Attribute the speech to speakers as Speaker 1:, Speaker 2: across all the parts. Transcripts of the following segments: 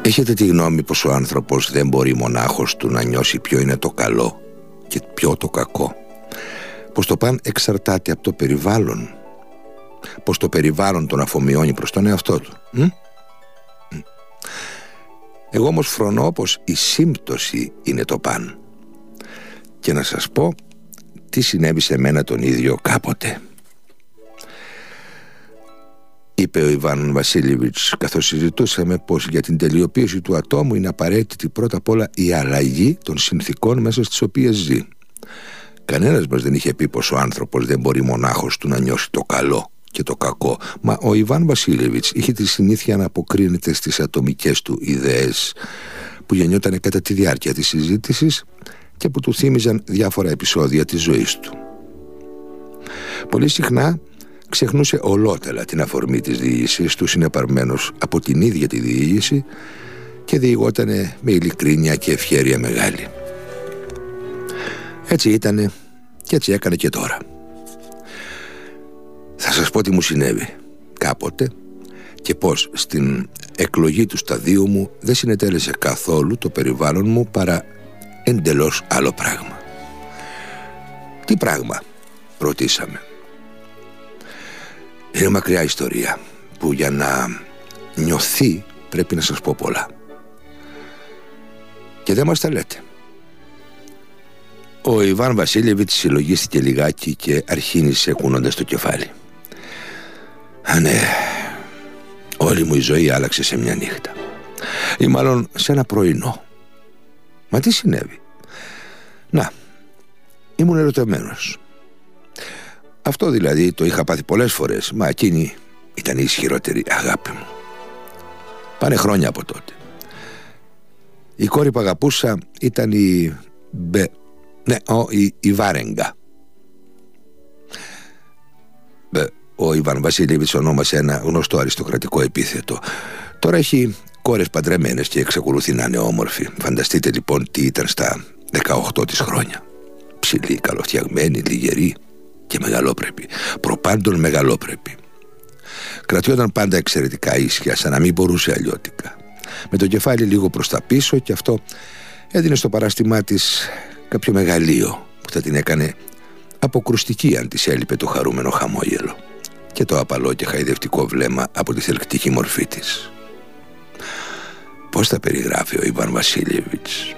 Speaker 1: Έχετε τη γνώμη πως ο άνθρωπος δεν μπορεί μονάχος του να νιώσει ποιο είναι το καλό και ποιο το κακό? Πως το παν εξαρτάται από το περιβάλλον? Πως το περιβάλλον τον αφομοιώνει προς τον εαυτό του? Εγώ όμως φρονώ πως η σύμπτωση είναι το παν. Και να σας πω τι συνέβη σε μένα τον ίδιο κάποτε. Είπε ο Ιβάν Βασίλεβιτς καθώς συζητούσαμε πως για την τελειοποίηση του ατόμου είναι απαραίτητη πρώτα απ' όλα η αλλαγή των συνθηκών μέσα στις οποίες ζει. Κανένας μας δεν είχε πει πως ο άνθρωπος δεν μπορεί μονάχος του να νιώσει το καλό και το κακό, μα ο Ιβάν Βασίλεβιτς είχε τη συνήθεια να αποκρίνεται στις ατομικές του ιδέες που γεννιόταν κατά τη διάρκεια της συζήτησης και που του θύμιζαν διάφορα επεισόδια της ζωής του. Πολύ συχνά ξεχνούσε ολότελα την αφορμή της διήγησης του, συνεπαρμένος από την ίδια τη διήγηση, και διηγότανε με ειλικρίνεια και ευχέρεια μεγάλη. Έτσι ήτανε και έτσι έκανε και τώρα. Θα σας πω τι μου συνέβη κάποτε και πως στην εκλογή του σταδίου μου δεν συνετέλεσε καθόλου το περιβάλλον μου παρά εντελώς άλλο πράγμα. Τι πράγμα? Ρωτήσαμε. Είναι μακριά ιστορία που για να νιωθεί πρέπει να σας πω πολλά. Και δεν μας τα λέτε. Ο Ιβάν Βασίλεβιτς συλλογίστηκε λιγάκι και αρχίνησε κουνώντας το κεφάλι. Ναι, όλη μου η ζωή άλλαξε σε μια νύχτα. Ή μάλλον σε ένα πρωινό. Μα τι συνέβη? Να, ήμουν ερωτευμένος. Αυτό δηλαδή το είχα πάθει πολλές φορές, μα εκείνη ήταν η ισχυρότερη αγάπη μου. Πάνε χρόνια από τότε. Η κόρη που αγαπούσα ήταν η Βάρεγγα. Ο Ιβάν Βασίλεβιτς ονόμασε ένα γνωστό αριστοκρατικό επίθετο. Τώρα έχει κόρες παντρεμένες και εξακολουθεί να είναι όμορφη. Φανταστείτε λοιπόν τι ήταν στα 18 της χρόνια. Ψηλή, καλοφτιαγμένη, λιγερή και μεγαλόπρεπη. Προπάντων μεγαλόπρεπη. Κρατιόταν πάντα εξαιρετικά ίσια, σαν να μην μπορούσε αλλιώτικα. Με το κεφάλι λίγο προς τα πίσω, και αυτό έδινε στο παράστημά της κάποιο μεγαλείο που θα την έκανε αποκρουστική αν της έλειπε το χαρούμενο χαμόγελο και το απαλό και χαϊδευτικό βλέμμα από τη θελκτική μορφή της. Πώς τα περιγράφει ο Ιβάν Βασίλεβιτς?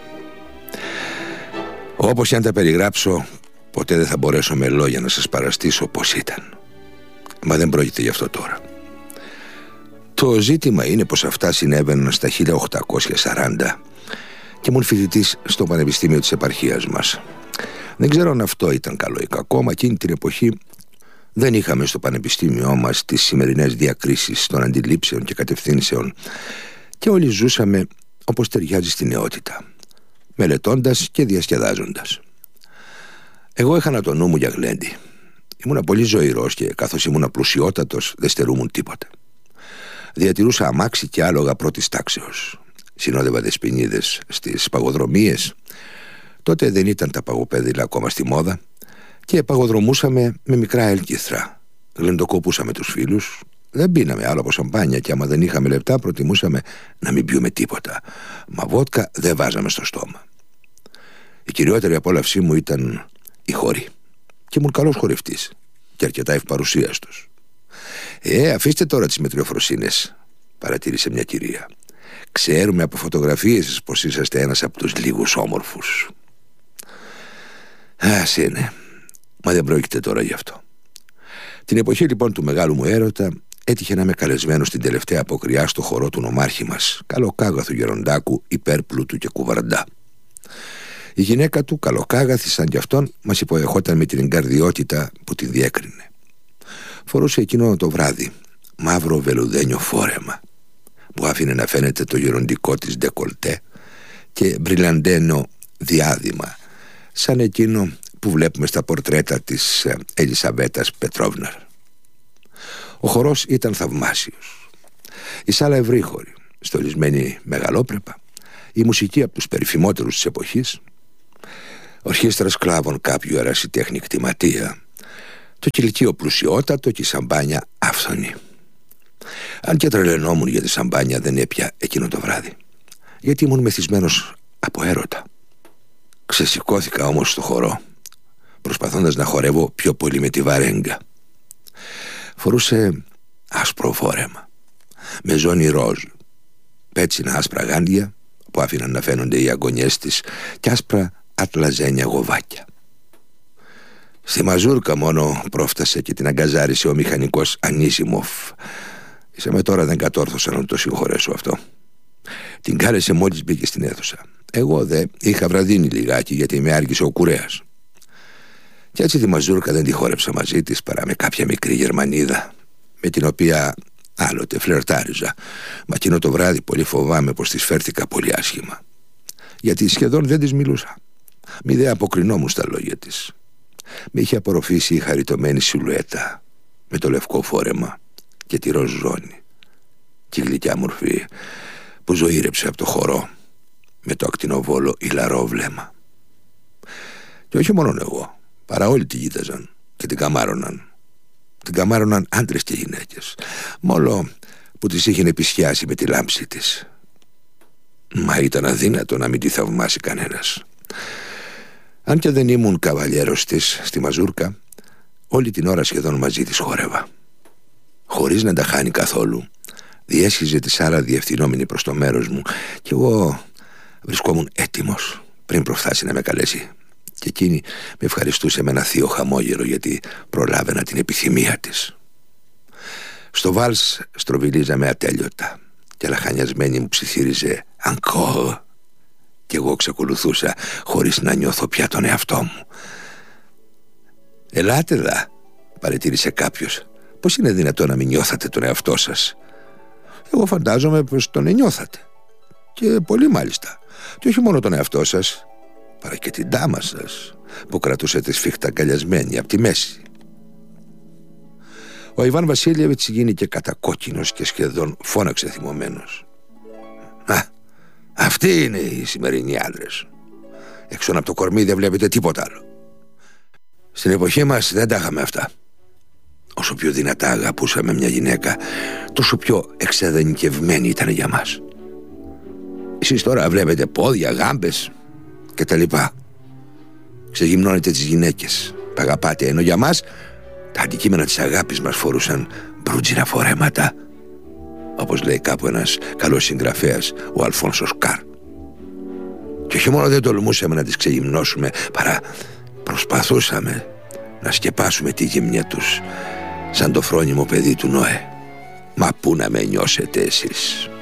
Speaker 1: Όπως και αν τα περιγράψω, ποτέ δεν θα μπορέσω με λόγια να σας παραστήσω πώς ήταν. Μα δεν πρόκειται γι' αυτό τώρα. Το ζήτημα είναι πως αυτά συνέβαιναν στα 1840 και ήμουν φοιτητής στο Πανεπιστήμιο της επαρχίας μας. Δεν ξέρω αν αυτό ήταν καλό ή κακό, μα εκείνη την εποχή δεν είχαμε στο πανεπιστήμιό μας τις σημερινές διακρίσεις των αντιλήψεων και κατευθύνσεων και όλοι ζούσαμε όπως ταιριάζει στη νεότητα, μελετώντας και διασκεδάζοντας. Εγώ είχα το νου μου για γλέντι. Ήμουνα πολύ ζωηρός και καθώς ήμουνα πλουσιότατος δεν στερούμουν τίποτα. Διατηρούσα αμάξι και άλογα πρώτης τάξεως. Συνόδευα δεσποινίδες στις παγοδρομίες. Τότε δεν ήταν τα παγοπέδιλα ακόμα στη μόδα και παγοδρομούσαμε με μικρά έλκυθρα. Γλεντοκοπούσαμε τους φίλους. Δεν πίναμε άλλο από σαμπάνια και άμα δεν είχαμε λεπτά προτιμούσαμε να μην πιούμε τίποτα. Μα βότκα δεν βάζαμε στο στόμα. Η κυριότερη απόλαυσή μου ήταν η χορή. Και ήμουν καλός χορευτής και αρκετά ευπαρουσίαστος. Αφήστε τώρα τις μετριοφροσύνες, παρατήρησε μια κυρία. Ξέρουμε από φωτογραφίες πως είσαστε ένας από τους λίγους όμορφους. Ας είναι. Μα δεν πρόκειται τώρα γι' αυτό. Την εποχή λοιπόν του μεγάλου μου έρωτα έτυχε να είμαι καλεσμένος στην τελευταία αποκριά στο χορό του νομάρχη μας, καλοκάγαθου γεροντάκου, υπέρπλουτου και κουβαρντά. Η γυναίκα του, καλοκάγαθη σαν κι αυτόν, μας υποδεχόταν με την εγκαρδιότητα που την διέκρινε. Φορούσε εκείνο το βράδυ μαύρο βελουδένιο φόρεμα που άφηνε να φαίνεται το γεροντικό της ντεκολτέ και μπριλαντένο διάδημα, σαν εκείνο που βλέπουμε στα πορτρέτα της Ελισαβέτας Πετρόβναρ. Ο χορός ήταν θαυμάσιος. Η σάλα ευρύχωρη, στολισμένη μεγαλόπρεπα, η μουσική από τους περηφημότερους της εποχής, ορχήστρα σκλάβων κάποιου ερασιτέχνη κτηματία, το κηλικείο πλουσιότατο και η σαμπάνια άφθονη. Αν και τρελαινόμουν για τη σαμπάνια δεν έπια εκείνο το βράδυ. γιατί ήμουν μεθυσμένος από έρωτα. Ξεσηκώθηκα όμως στο χορό, προσπαθώντας να χορεύω πιο πολύ με τη βαρέγγα. Φορούσε άσπρο φόρεμα με ζώνη ροζ, πέτσινα άσπρα γάντια που άφηναν να φαίνονται οι αγωνιές της και άσπρα ατλαζένια γοβάκια. Στη μαζούρκα μόνο πρόφτασε και την αγκαζάρισε ο μηχανικός Ανίσιμοφ. Είσαι με τώρα δεν κατόρθωσα να το συγχωρέσω αυτό. Την κάλεσε μόλις μπήκε στην αίθουσα. Εγώ δε είχα βραδύνει λιγάκι γιατί με άργησε ο κουρέας. Κι έτσι τη μαζούρκα δεν τη χόρεψα μαζί της παρά με κάποια μικρή Γερμανίδα, με την οποία άλλοτε φλερτάριζα. Μα εκείνο το βράδυ πολύ φοβάμαι πως της φέρθηκα πολύ άσχημα, γιατί σχεδόν δεν της μιλούσα. Μη δε αποκρινόμουν στα λόγια της. Με είχε απορροφήσει η χαριτωμένη σιλουέτα με το λευκό φόρεμα και τη ροζ ζώνη και η γλυκιά μορφή που ζωήρεψε από το χορό με το ακτινοβόλο ηλαρό βλέμμα. Και όχι μόνο εγώ, παρά όλοι τη γείταζαν και την καμάρωναν. Την καμάρωναν άντρες και γυναίκες, μόλο που της είχε επισιάσει με τη λάμψη της. Μα ήταν αδύνατο να μην τη θαυμάσει κανένας. Αν και δεν ήμουν καβαλιέρος της στη μαζούρκα, όλη την ώρα σχεδόν μαζί της χόρευα. Χωρίς να τα χάνει καθόλου, διέσχιζε τη Σάρα διευθυνόμενη προς το μέρος μου και εγώ βρισκόμουν έτοιμος πριν προφθάσει να με καλέσει. Και εκείνη με ευχαριστούσε με ένα θείο χαμόγελο γιατί προλάβαινα την επιθυμία της. Στο βάλς στροβιλίζαμε ατέλειωτα και λαχανιασμένη μου ψιθύριζε «Encore» και εγώ ξεκολουθούσα χωρίς να νιώθω πια τον εαυτό μου. «Ελάτε δα», παρατήρησε κάποιος. «Πώς είναι δυνατόν να μην νιώθατε τον εαυτό σας?» «Εγώ φαντάζομαι πως τον νιώθατε. Και πολύ μάλιστα. Και όχι μόνο τον εαυτό σας, παρά και την ντάμα σας που κρατούσατε σφιχτά αγκαλιασμένη από τη μέση». Ο Ιβάν Βασίλιεβιτς γίνηκε κατακόκκινος και σχεδόν φώναξε θυμωμένος. Αυτοί είναι οι σημερινοί άντρες. Έξω από το κορμί δεν βλέπετε τίποτα άλλο. Στην εποχή μας δεν τα είχαμε αυτά. Όσο πιο δυνατά αγαπούσαμε μια γυναίκα, τόσο πιο εξαδενικευμένη ήταν για μας. Εσείς τώρα βλέπετε πόδια, γάμπες και τα λοιπά. Ξεγυμνώνετε τις γυναίκες, τα αγαπάτε, ενώ για μας τα αντικείμενα της αγάπης μας φορούσαν μπρούτζινα φορέματα, όπως λέει κάπου ένας καλός συγγραφέας, ο Αλφόνσος Καρ. Και όχι μόνο δεν τολμούσαμε να τις ξεγυμνώσουμε, παρά προσπαθούσαμε να σκεπάσουμε τη γυμνία τους, σαν το φρόνιμο παιδί του Νόε. Μα πού να με νιώσετε εσείς?